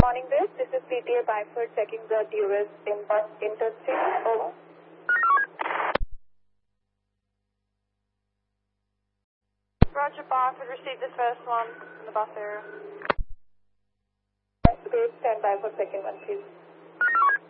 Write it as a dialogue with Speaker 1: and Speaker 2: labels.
Speaker 1: Morning, this is PTA Byford checking the DOS interstate. Over.
Speaker 2: Roger, Byford, received the first one in the bus area.
Speaker 1: Great, stand by for second one, please.